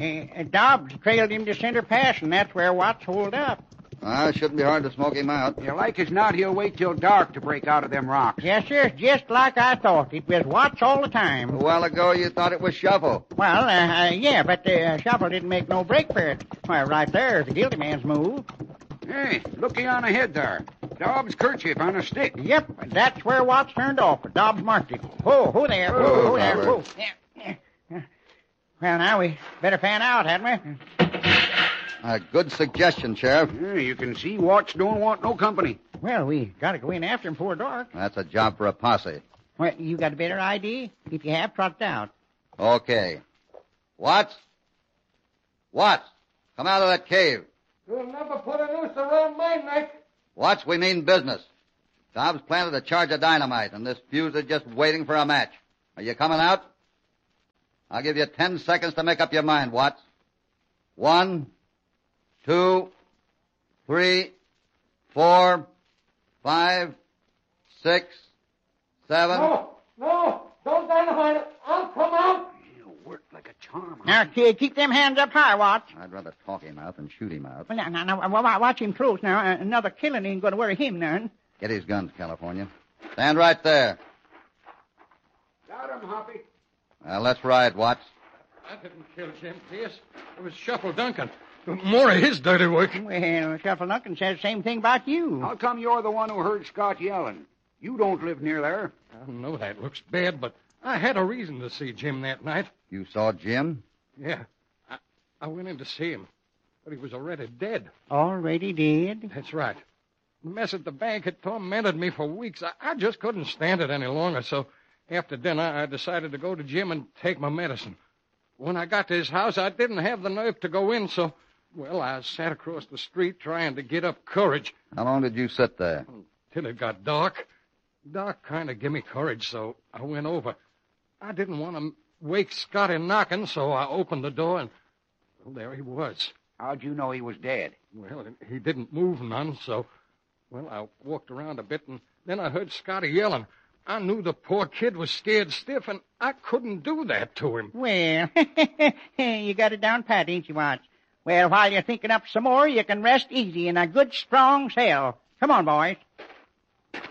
Dobbs trailed him to Center Pass, and that's where Watts holed up. It shouldn't be hard to smoke him out. Yeah, like as not, he'll wait till dark to break out of them rocks. Yes, sir, just like I thought. It was Watts all the time. A while ago, you thought it was Shuffle. Well, yeah, but Shuffle didn't make no break for it. Why, right there's the guilty man's move. Hey, looky on ahead there. Dobbs' kerchief on a stick. Yep, that's where Watts turned off. Dobbs marked it. Whoa there. Whoa there. Whoa. Yeah. Well, now we better fan out, hadn't we? A good suggestion, Sheriff. Yeah, you can see Watts don't want no company. Well, we got to go in after him before dark. That's a job for a posse. Well, you got a better idea? If you have, trot it out. Okay. Watts? Watts, come out of that cave. You'll never put a noose around my neck. Watts, we mean business. Dobbs planted a charge of dynamite, and this fuse is just waiting for a match. Are you coming out? I'll give you 10 seconds to make up your mind, Watts. 1, 2, 3, 4, 5, 6, 7. No, don't dynamite it. I'll come out. You work like a charm. Now, keep them hands up high, Watts. I'd rather talk him out than shoot him out. Well, now, watch him close now. Another killing ain't going to worry him none. Get his guns, California. Stand right there. Got him, Hoppy. Let's ride, Watts. I didn't kill Jim Pierce. It was Shuffle Duncan. More of his dirty work. Well, Shuffle Duncan says the same thing about you. How come you're the one who heard Scott yelling? You don't live near there. I know that looks bad, but I had a reason to see Jim that night. You saw Jim? Yeah. I went in to see him, but he was already dead. Already dead? That's right. The mess at the bank had tormented me for weeks. I just couldn't stand it any longer, so after dinner I decided to go to Jim and take my medicine. When I got to his house, I didn't have the nerve to go in, so, well, I sat across the street trying to get up courage. How long did you sit there? Till it got dark. Dark kind of gave me courage, so I went over. I didn't want to wake Scotty knocking, so I opened the door, and, well, there he was. How'd you know he was dead? Well, he didn't move none, so, well, I walked around a bit, and then I heard Scotty yelling. I knew the poor kid was scared stiff, and I couldn't do that to him. Well, you got it down pat, ain't you, Watts? Well, while you're thinking up some more, you can rest easy in a good, strong cell. Come on, boys.